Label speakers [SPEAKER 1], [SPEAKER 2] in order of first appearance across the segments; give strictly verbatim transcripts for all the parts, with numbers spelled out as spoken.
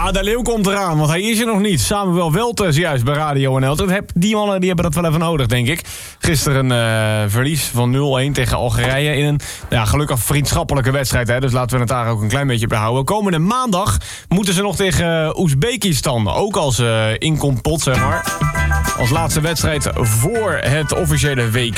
[SPEAKER 1] Ja, de leeuw komt eraan, want hij is er nog niet. Samuel Welters juist bij Radio N L. Dat heb, die mannen die hebben dat wel even nodig, denk ik. Gisteren een uh, verlies van nul-een tegen Algerije in een ja, gelukkig vriendschappelijke wedstrijd. Hè, dus laten we het daar ook een klein beetje bij houden. Komende maandag moeten ze nog tegen uh, Oezbekistan. Ook als uh, inkompot, zeg maar. Als laatste wedstrijd voor het officiële W K.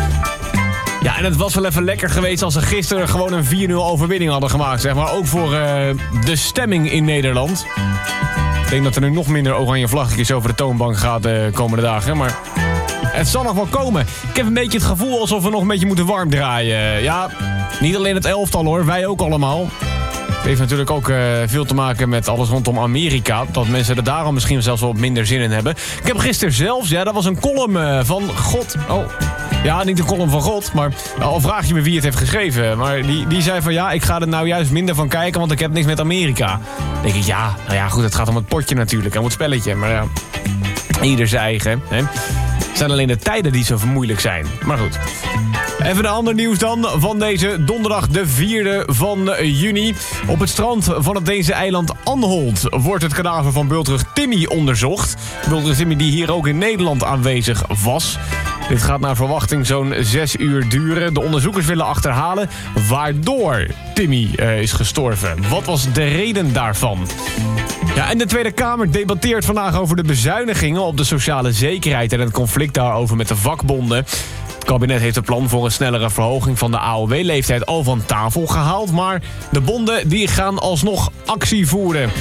[SPEAKER 1] Ja, en het was wel even lekker geweest als ze gisteren gewoon een vier nul overwinning hadden gemaakt, zeg maar. Ook voor uh, de stemming in Nederland. Ik denk dat er nu nog minder oranje vlaggetjes over de toonbank gaat de komende dagen, maar het zal nog wel komen. Ik heb een beetje het gevoel alsof we nog een beetje moeten warm draaien. Ja, niet alleen het elftal hoor, wij ook allemaal. Het heeft natuurlijk ook uh, veel te maken met alles rondom Amerika. Dat mensen er daarom misschien zelfs wel minder zin in hebben. Ik heb gisteren zelfs, ja, dat was een column uh, van God. Oh, ja, niet een column van God, maar al vraag je me wie het heeft geschreven. Maar die, die zei van ja, ik ga er nou juist minder van kijken, want ik heb niks met Amerika. Dan denk ik, ja, nou ja, goed, het gaat om het potje natuurlijk, om het spelletje. Maar ja, ieder zijn eigen, hè. Het zijn alleen de tijden die zo moeilijk zijn. Maar goed. Even een ander nieuws dan van deze donderdag de vierde van juni. Op het strand van het Deense eiland Anholt wordt het kadaver van bultrug Timmy onderzocht. Bultrug Timmy die hier ook in Nederland aanwezig was. Dit gaat naar verwachting zo'n zes uur duren. De onderzoekers willen achterhalen waardoor Timmy uh, is gestorven. Wat was de reden daarvan? Ja, en de Tweede Kamer debatteert vandaag over de bezuinigingen op de sociale zekerheid en het conflict daarover met de vakbonden. Het kabinet heeft een plan voor een snellere verhoging van de A O W-leeftijd al van tafel gehaald, maar de bonden die gaan alsnog actie voeren.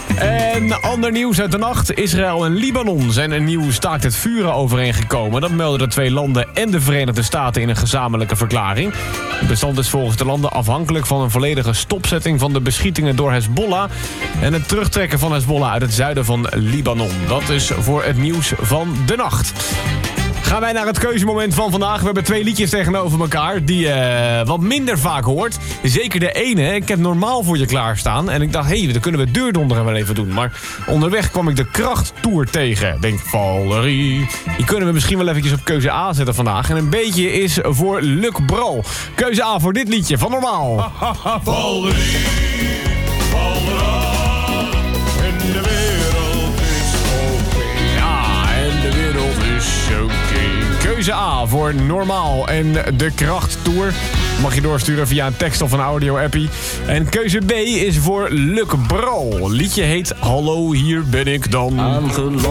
[SPEAKER 1] En ander nieuws uit de nacht. Israël en Libanon zijn een nieuw staakt het vuren overeengekomen. Dat melden de twee landen en de Verenigde Staten in een gezamenlijke verklaring. Het bestand is volgens de landen afhankelijk van een volledige stopzetting van de beschietingen door Hezbollah en het terugtrekken van Hezbollah uit het zuiden van Libanon. Dat is voor het nieuws van de nacht. Gaan wij naar het keuzemoment van vandaag. We hebben twee liedjes tegenover elkaar die je uh, wat minder vaak hoort. Zeker de ene. Ik heb normaal voor je klaarstaan. En ik dacht, hé, hey, dan kunnen we deurdonderen wel even doen. Maar onderweg kwam ik de Krachttour tegen. Ik denk, Valerie, die kunnen we misschien wel eventjes op keuze A zetten vandaag. En een beetje is voor Luc Bro. Keuze A voor dit liedje van Normaal.
[SPEAKER 2] Valerie, Valerie, en de wereld is oké.
[SPEAKER 1] Ja, en de wereld is oké. Keuze A voor Normaal en de Krachttour. Mag je doorsturen via een tekst of een audio-appie. En keuze B is voor Luc Bro. Liedje heet Hallo, hier ben ik dan.
[SPEAKER 3] Aangelopen